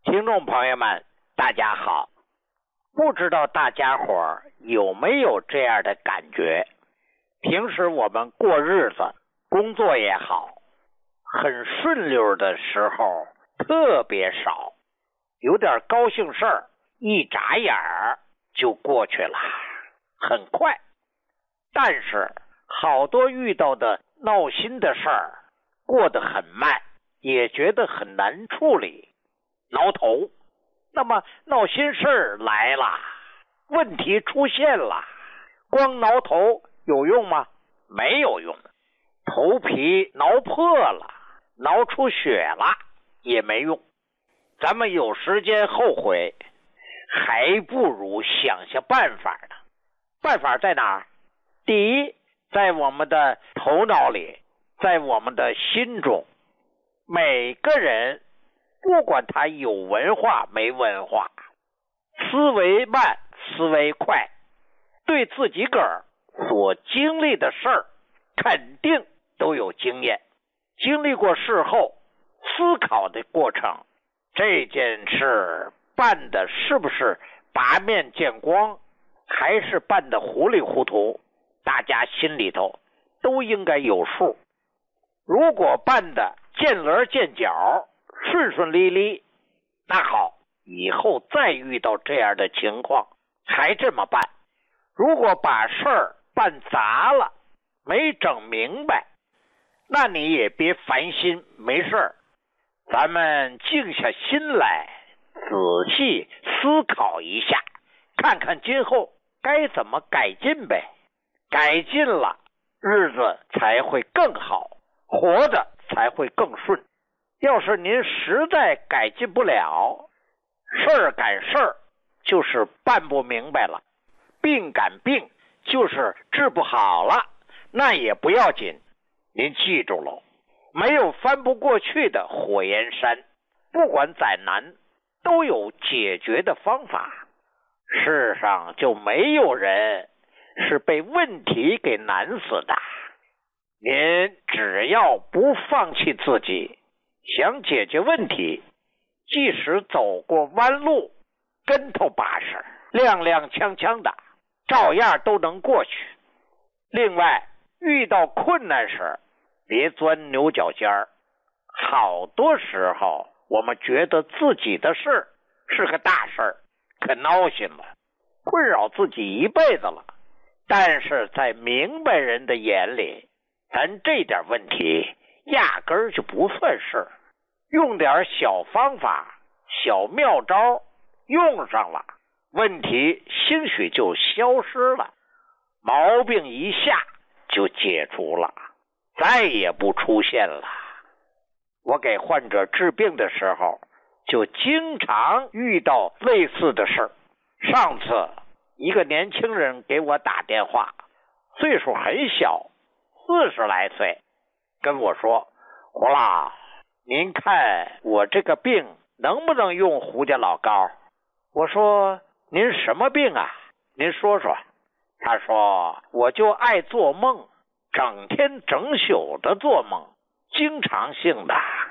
听众朋友们，大家好。不知道大家伙儿有没有这样的感觉？平时我们过日子，工作也好，很顺溜的时候特别少，有点高兴事儿，一眨眼儿就过去了，很快。但是好多遇到的闹心的事儿，过得很慢，也觉得很难处理，挠头。那么闹心事儿来了，问题出现了，光挠头有用吗？没有用。头皮挠破了，挠出血了也没用。咱们有时间后悔，还不如想想办法呢。办法在哪儿？第一，在我们的头脑里，在我们的心中。每个人不管他有文化没文化，思维慢思维快，对自己个儿所经历的事儿肯定都有经验，经历过事后思考的过程，这件事办的是不是拔面见光，还是办的糊里糊涂，大家心里头都应该有数。如果办的见棱见角，顺顺利利，那好，以后再遇到这样的情况还这么办。如果把事儿办砸了，没整明白，那你也别烦心，没事儿，咱们静下心来仔细思考一下，看看今后该怎么改进呗。改进了，日子才会更好，活得才会更顺。要是您实在改进不了，事儿赶事儿就是办不明白了，病赶病就是治不好了，那也不要紧。您记住了，没有翻不过去的火焰山，不管再难都有解决的方法。世上就没有人是被问题给难死的。您只要不放弃自己，想解决问题，即使走过弯路，跟头把式，踉踉跄跄的，照样都能过去。另外，遇到困难时，别钻牛角尖儿。好多时候，我们觉得自己的事是个大事儿，可闹心了，困扰自己一辈子了。但是在明白人的眼里，咱这点问题压根儿就不算事，用点小方法小妙招用上了，问题兴许就消失了，毛病一下就解除了，再也不出现了。我给患者治病的时候就经常遇到类似的事。上次一个年轻人给我打电话，岁数很小，40来岁，跟我说，胡老，您看我这个病能不能用胡家老膏？我说，您什么病啊？您说说。他说，我就爱做梦，整天整宿的做梦，经常性的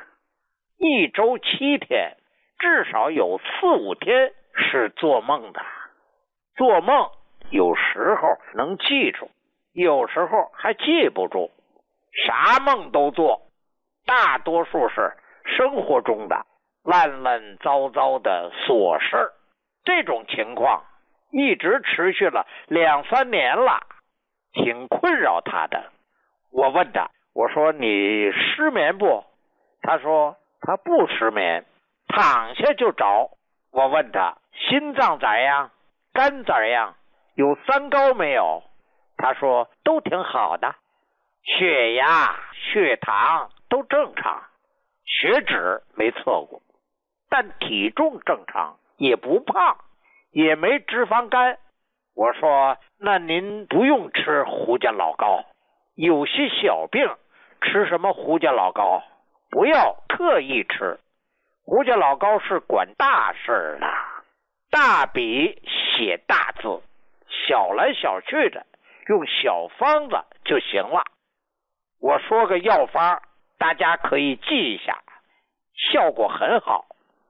，1周7天，至少有4、5天是做梦的。做梦有时候能记住，有时候还记不住，啥梦都做，大多数是生活中的乱乱糟糟的琐事。这种情况一直持续了2、3年了，挺困扰他的。我问他，我说你失眠不？他说他不失眠，躺下就着。我问他心脏咋样？肝咋样？有3高没有？他说都挺好的，血压血糖都正常，血脂没测过，但体重正常，也不胖，也没脂肪肝。我说那您不用吃胡家老膏，有些小病吃什么胡家老膏，不要刻意吃。胡家老膏是管大事的，大笔写大字，小来小去的用小方子就行了。我说个药方，大家可以记一下，效果很好。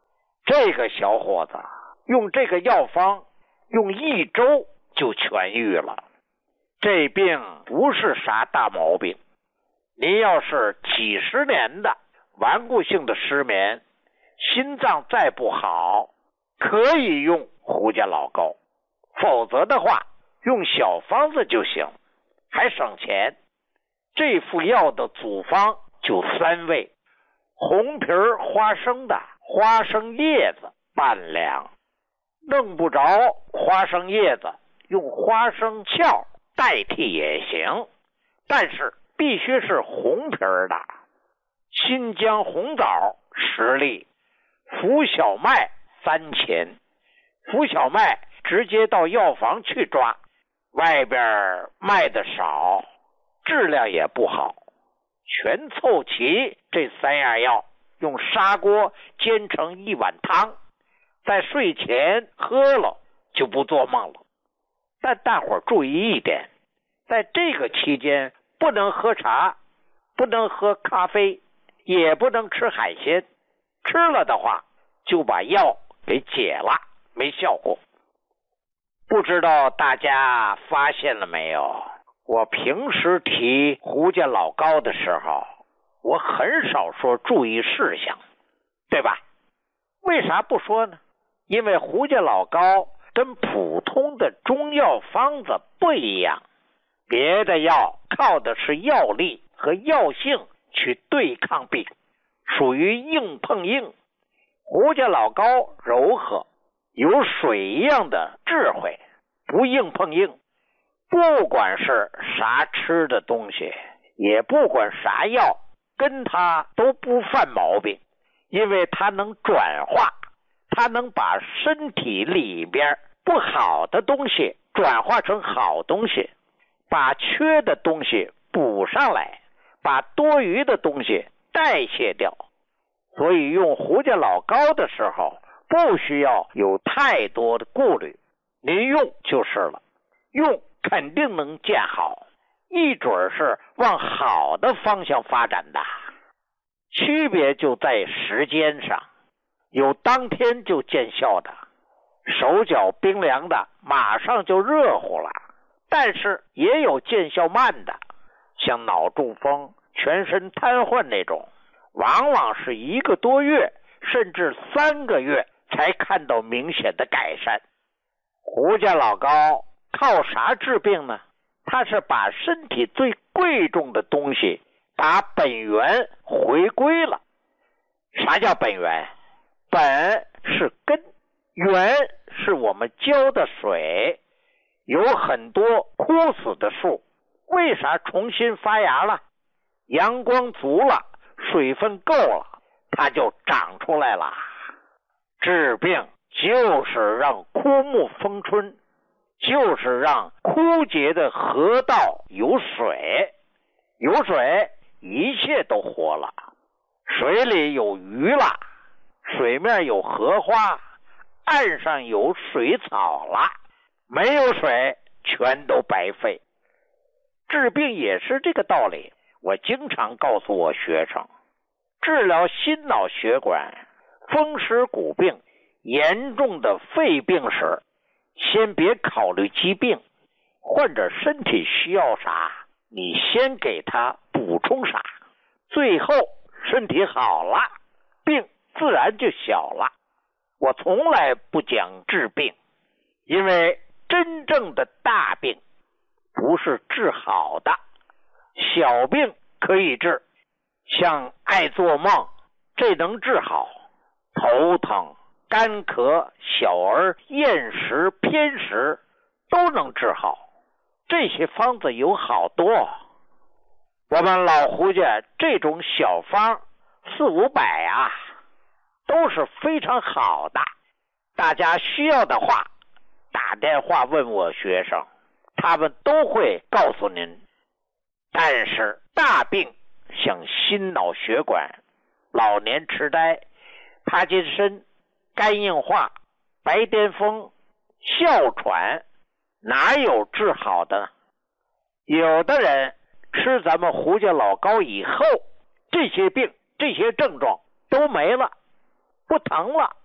这个小伙子用这个药方，用1周就痊愈了。这病不是啥大毛病，您要是几十年的顽固性的失眠，心脏再不好，可以用胡家老膏，否则的话用小方子就行，还省钱。这副药的组方就3味：红皮花生的花生叶子半两，弄不着花生叶子，用花生壳代替也行，但是必须是红皮的。新疆红枣10粒，浮小麦3钱。浮小麦直接到药房去抓，外边卖的少，质量也不好。全凑齐这3样药，用砂锅煎成1碗汤，在睡前喝了就不做梦了。但大伙儿注意一点，在这个期间不能喝茶，不能喝咖啡，也不能吃海鲜，吃了的话就把药给解了，没效果。不知道大家发现了没有，我平时提胡家老膏的时候，我很少说注意事项，对吧？为啥不说呢？因为胡家老膏跟普通的中药方子不一样，别的药靠的是药力和药性去对抗病，属于硬碰硬。胡家老膏柔和，有水一样的智慧，不硬碰硬。不管是啥吃的东西，也不管啥药，跟它都不犯毛病，因为它能转化，它能把身体里边不好的东西转化成好东西，把缺的东西补上来，把多余的东西代谢掉。所以用胡家老膏的时候，不需要有太多的顾虑，您用就是了，用肯定能见好，一准是往好的方向发展的。区别就在时间上，有当天就见效的，手脚冰凉的马上就热乎了，但是也有见效慢的，像脑中风、全身瘫痪那种，往往是1个多月甚至3个月才看到明显的改善。胡家老膏靠啥治病呢？它是把身体最贵重的东西把本源回归了。啥叫本源？本是根，源是我们浇的水。有很多枯死的树，为啥重新发芽了？阳光足了，水分够了，它就长出来了。治病就是让枯木丰春，就是让枯竭的河道有水，有水一切都活了。水里有鱼了，水面有荷花，岸上有水草了，没有水全都白费。治病也是这个道理。我经常告诉我学生，治疗心脑血管、风湿骨病、严重的肺病时，先别考虑疾病，患者身体需要啥，你先给他补充啥，最后身体好了，病自然就小了。我从来不讲治病，因为真正的大病不是治好的，小病可以治，像爱做梦，这能治好；头疼、干咳、小儿厌食、偏食都能治好。这些方子有好多，我们老胡家这种小方400-500啊，都是非常好的。大家需要的话，打电话问我学生，他们都会告诉您。但是大病像心脑血管、老年痴呆、帕金森、肝硬化、白癜风、哮喘，哪有治好的呢？有的人吃咱们胡家老膏以后，这些病、这些症状都没了，不疼了，